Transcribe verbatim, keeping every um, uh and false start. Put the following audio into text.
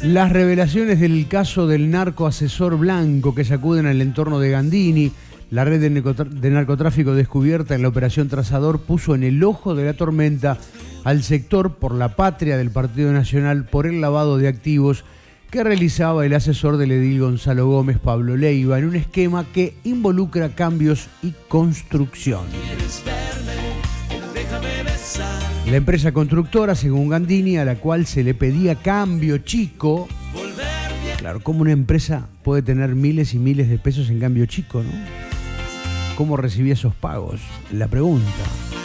Las revelaciones del caso del narco asesor blanco que sacuden al entorno de Gandini, la red de narcotráfico descubierta en la Operación Trazador puso en el ojo de la tormenta al sector Por la Patria del Partido Nacional por el lavado de activos que realizaba el asesor del edil Gonzalo Gómez, Pablo Leiva, en un esquema que involucra cambios y construcción. La empresa constructora, según Gandini, a la cual se le pedía cambio chico. Claro, ¿cómo una empresa puede tener miles y miles de pesos en cambio chico, no? ¿Cómo recibía esos pagos? La pregunta.